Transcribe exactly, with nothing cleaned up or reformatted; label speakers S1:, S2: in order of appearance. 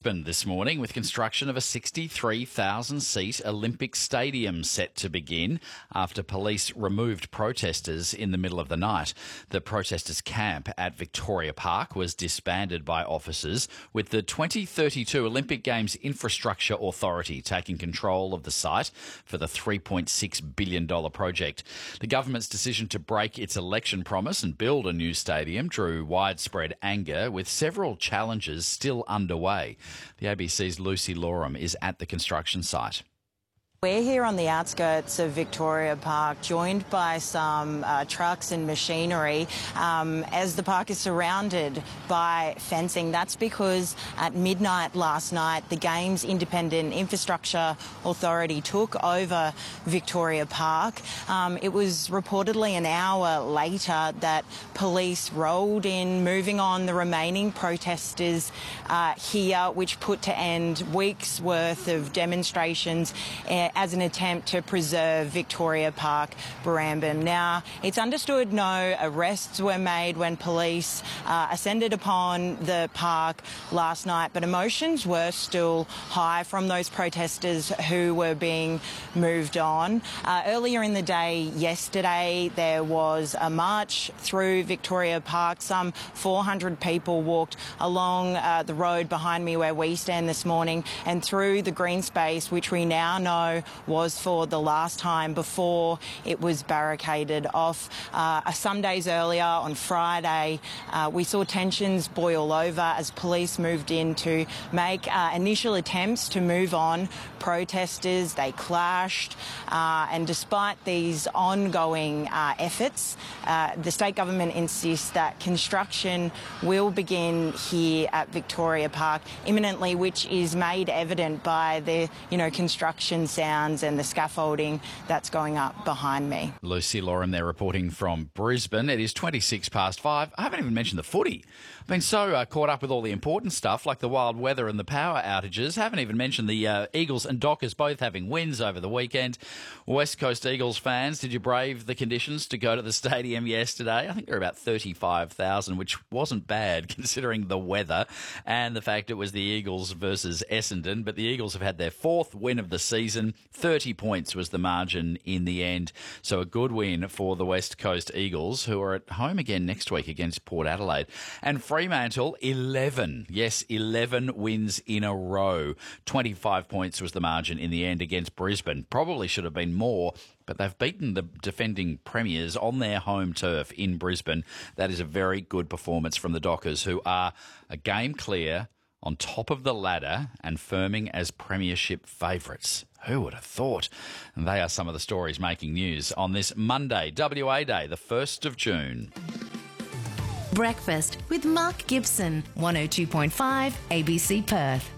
S1: Brisbane this morning with construction of a sixty-three thousand seat Olympic stadium set to begin after police removed protesters in the middle of the night. The protesters' camp at Victoria Park was disbanded by officers, with the twenty thirty-two Olympic Games Infrastructure Authority taking control of the site for the three point six billion dollars project. The government's decision to break its election promise and build a new stadium drew widespread anger, with several challenges still underway. The A B C's Lucy Loram is at the construction site.
S2: We're here on the outskirts of Victoria Park, joined by some uh, trucks and machinery um, as the park is surrounded by fencing. That's because at midnight last night, the Games Independent Infrastructure Authority took over Victoria Park. Um, it was reportedly an hour later that police rolled in, moving on the remaining protesters uh, here, which put to end weeks' worth of demonstrations uh, as an attempt to preserve Victoria Park, Barrambin. Now, it's understood no arrests were made when police uh, ascended upon the park last night, but emotions were still high from those protesters who were being moved on. Uh, earlier in the day yesterday, there was a march through Victoria Park. Some four hundred people walked along uh, the road behind me where we stand this morning and through the green space, which we now know was for the last time before it was barricaded off. Uh, some days earlier, on Friday, uh, we saw tensions boil over as police moved in to make uh, initial attempts to move on protesters. They clashed, uh, and despite these ongoing uh, efforts, uh, the state government insists that construction will begin here at Victoria Park imminently, which is made evident by the, you know, construction sounds and the scaffolding that's going up behind me.
S1: Lucy Loram there reporting from Brisbane. It is twenty-six past five. I haven't even mentioned the footy. I've been so uh, caught up with all the important stuff like the wild weather and the power outages. Haven't even mentioned the uh, Eagles and Dockers both having wins over the weekend. West Coast Eagles fans, did you brave the conditions to go to the stadium yesterday? I think there were about thirty-five thousand, which wasn't bad considering the weather and the fact it was the Eagles versus Essendon. But the Eagles have had their fourth win of the season. thirty points was the margin in the end. So a good win for the West Coast Eagles, who are at home again next week against Port Adelaide. And Fremantle, eleven. Yes, eleven wins in a row. twenty-five points was the margin in the end against Brisbane. Probably should have been more, but they've beaten the defending premiers on their home turf in Brisbane. That is a very good performance from the Dockers, who are a game clear, on top of the ladder and firming as premiership favourites. Who would have thought? And they are some of the stories making news on this Monday, W A Day, the first of June.
S3: Breakfast with Mark Gibson, one oh two point five A B C Perth.